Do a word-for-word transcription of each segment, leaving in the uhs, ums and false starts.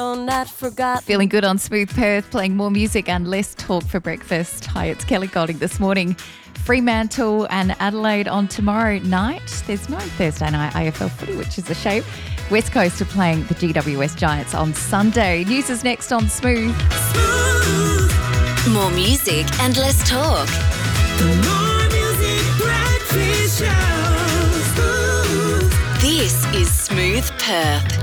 though not forgotten. Feeling good on Smooth Perth, playing more music and less talk for breakfast. Hi, it's Kelly Golding this morning. Fremantle and Adelaide on tomorrow night. There's no Thursday night A F L footy, which is a shame. West Coast are playing the G W S Giants on Sunday. News is next on Smooth. Smooth. More music and less talk. More music, breakfast show. Smooth. This is Smooth Perth.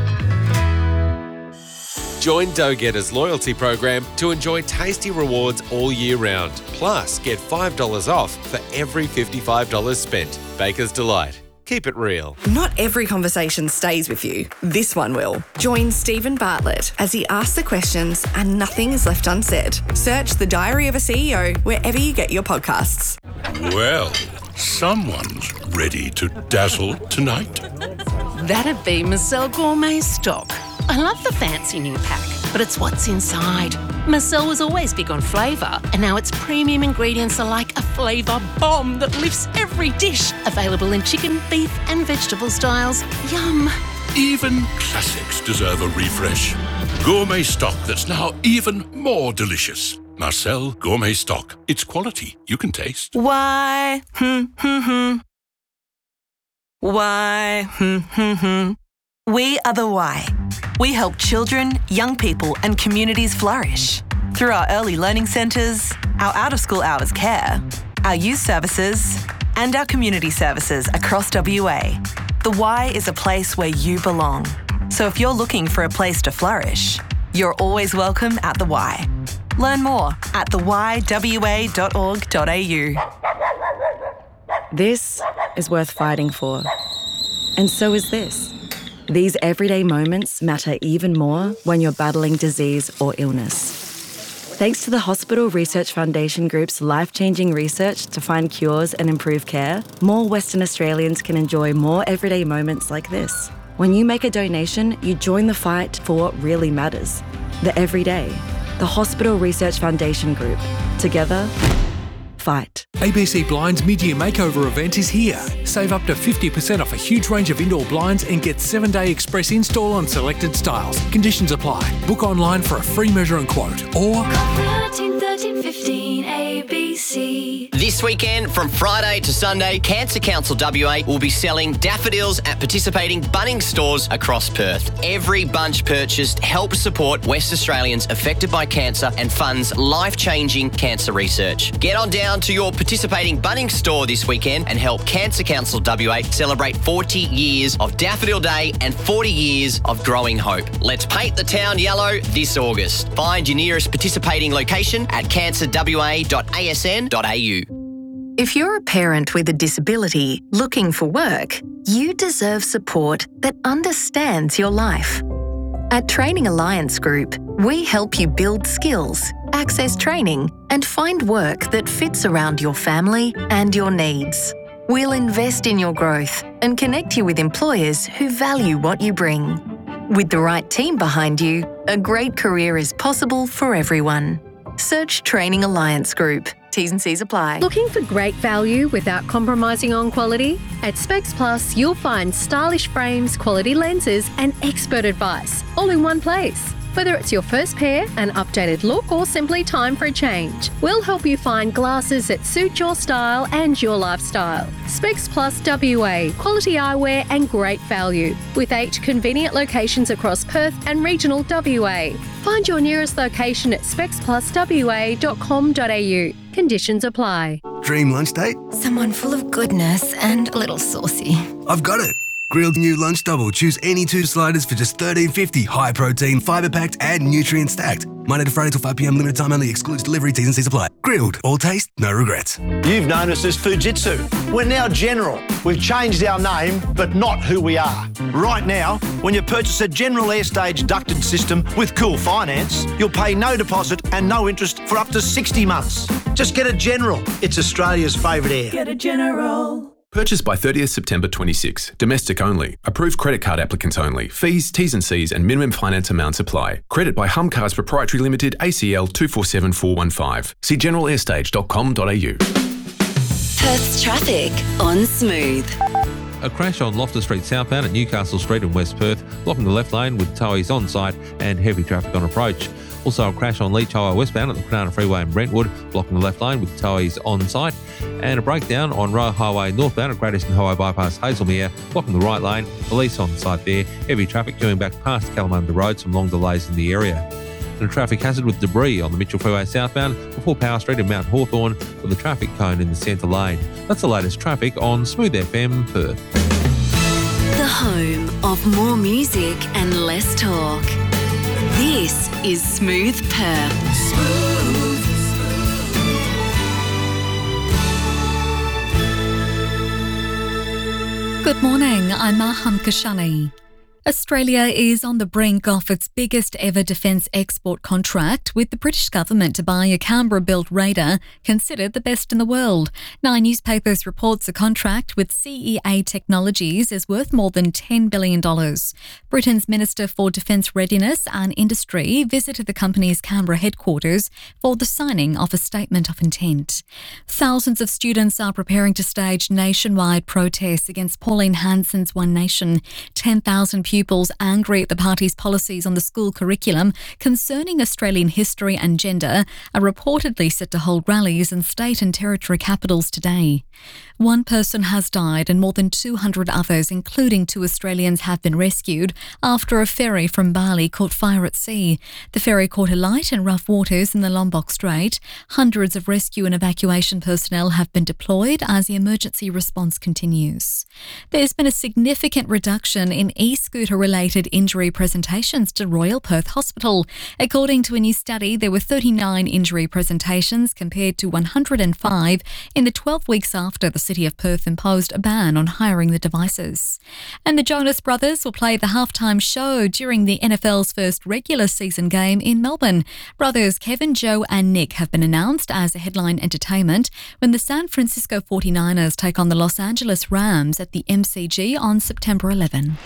Join Dough Getter's loyalty program to enjoy tasty rewards all year round. Plus, get five dollars off for every fifty-five dollars spent. Baker's Delight. Keep it real. Not every conversation stays with you. This one will. Join Stephen Bartlett as he asks the questions and nothing is left unsaid. Search The Diary of a C E O wherever you get your podcasts. Well, someone's ready to dazzle tonight. That'd be Marcel Gourmet Stock. I love the fancy new pack, but it's what's inside. Marcel was always big on flavour, and now its premium ingredients are like a flavour bomb that lifts every dish. Available in chicken, beef and vegetable styles. Yum. Even classics deserve a refresh. Gourmet stock that's now even more delicious. Marcel Gourmet Stock. It's quality you can taste. Why? Hmm, hmm, hmm. Why? Hmm, hmm, hmm. We are the Why. We help children, young people and communities flourish through our early learning centres, our out-of-school hours care, our youth services and our community services across W A. The Y is a place where you belong. So if you're looking for a place to flourish, you're always welcome at the Y. Learn more at the y w a dot org dot a u. This is worth fighting for. And so is this. These everyday moments matter even more when you're battling disease or illness. Thanks to the Hospital Research Foundation Group's life-changing research to find cures and improve care, more Western Australians can enjoy more everyday moments like this. When you make a donation, you join the fight for what really matters. The everyday. The Hospital Research Foundation Group. Together, fight. A B C Blinds mid-year makeover event is here. Save up to fifty percent off a huge range of indoor blinds and get seven-day express install on selected styles. Conditions apply. Book online for a free measure and quote or thirteen thirteen fifteen A B C. This weekend, from Friday to Sunday, Cancer Council W A will be selling daffodils at participating Bunnings stores across Perth. Every bunch purchased helps support West Australians affected by cancer and funds life-changing cancer research. Get on down to your participating Bunnings store this weekend and help Cancer Council W A celebrate forty years of Daffodil Day and forty years of growing hope. Let's paint the town yellow this August. Find your nearest participating location at cancer w a dot a s n dot a u. If you're a parent with a disability looking for work, you deserve support that understands your life. At Training Alliance Group, we help you build skills, access training, and find work that fits around your family and your needs. We'll invest in your growth and connect you with employers who value what you bring. With the right team behind you, a great career is possible for everyone. Search Training Alliance Group. T's and C's apply. Looking for great value without compromising on quality? At Specs Plus, you'll find stylish frames, quality lenses, and expert advice, all in one place. Whether it's your first pair, an updated look, or simply time for a change, we'll help you find glasses that suit your style and your lifestyle. Specs Plus W A, quality eyewear and great value, with eight convenient locations across Perth and regional W A. Find your nearest location at specs plus w a dot com dot a u. Conditions apply. Dream lunch date? Someone full of goodness and a little saucy. I've got it. Grilled new lunch double. Choose any two sliders for just thirteen fifty. High protein, fibre packed and nutrient stacked. Monday to Friday till five p m. Limited time only. Excludes delivery. T's and C's apply. Grilled. All taste, no regrets. You've known us as Fujitsu. We're now General. We've changed our name, but not who we are. Right now, when you purchase a General Airstage ducted system with Cool Finance, you'll pay no deposit and no interest for up to sixty months. Just get a General. It's Australia's favourite air. Get a General. Purchased by thirtieth September twenty-six. Domestic only. Approved credit card applicants only. Fees, T's and C's and minimum finance amounts apply. Credit by Humcars Proprietary Limited, A C L two four seven four one five. See general airstage dot com dot a u. Perth's traffic on Smooth. a crash on Loftus Street southbound at Newcastle Street in West Perth, blocking the left lane with towies on site and heavy traffic on approach. Also a crash on Leach Highway westbound at the Kwinana Freeway in Brentwood, blocking the left lane with towies on site. And a breakdown on Roe Highway northbound at Great Eastern Highway bypass Hazelmere, blocking the right lane. Police on site there. Heavy traffic queuing back past Kalamunda Road, some long delays in the area. And a traffic hazard with debris on the Mitchell Freeway southbound before Power Street in Mount Hawthorn with a traffic cone in the centre lane. That's the latest traffic on Smooth F M Perth. The home of more music and less talk. This is Smooth Perth. Smooth. Good morning, I'm Maham Kashani. Australia is on the brink of its biggest ever defence export contract, with the British government to buy a Canberra-built Raider, considered the best in the world. Nine Newspapers reports a contract with C E A Technologies is worth more than ten billion dollars. Britain's Minister for Defence Readiness and Industry visited the company's Canberra headquarters for the signing of a statement of intent. Thousands of students are preparing to stage nationwide protests against Pauline Hanson's One Nation. ten thousand pupils angry at the party's policies on the school curriculum concerning Australian history and gender are reportedly set to hold rallies in state and territory capitals today. One person has died and more than two hundred others, including two Australians, have been rescued after a ferry from Bali caught fire at sea. The ferry caught alight in rough waters in the Lombok Strait. Hundreds of rescue and evacuation personnel have been deployed as the emergency response continues. There's been a significant reduction in e-scooter-related injury presentations to Royal Perth Hospital. According to a new study, there were thirty-nine injury presentations compared to one hundred five in the twelve weeks after the City of Perth imposed a ban on hiring the devices. And the Jonas Brothers will play the halftime show during the N F L's first regular season game in Melbourne. Brothers Kevin, Joe and Nick have been announced as a headline entertainment when the San Francisco forty-niners take on the Los Angeles Rams at the M C G on September eleventh.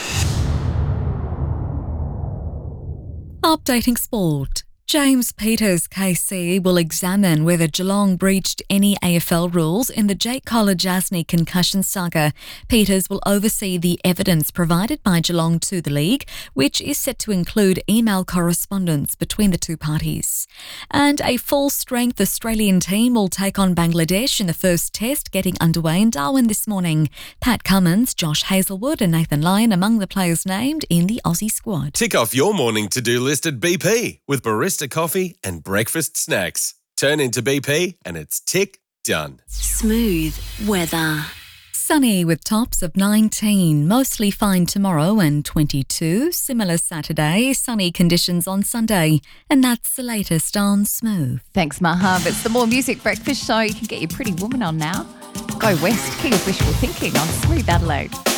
Updating sport. James Peters K C will examine whether Geelong breached any A F L rules in the Jake Collar-Jasny concussion saga. Peters will oversee the evidence provided by Geelong to the league, which is set to include email correspondence between the two parties. And a full-strength Australian team will take on Bangladesh in the first test getting underway in Darwin this morning. Pat Cummins, Josh Hazelwood and Nathan Lyon among the players named in the Aussie squad. Tick off your morning to-do list at B P with barista coffee and breakfast snacks. Turn into B P and it's tick done. Smooth weather. Sunny with tops of nineteen, mostly fine tomorrow and twenty-two. Similar Saturday, sunny conditions on Sunday. And that's the latest on Smooth. Thanks, Mahab. It's the More Music Breakfast Show. You can get your pretty woman on now. Go west, King of Wishful Thinking on Smooth Adelaide.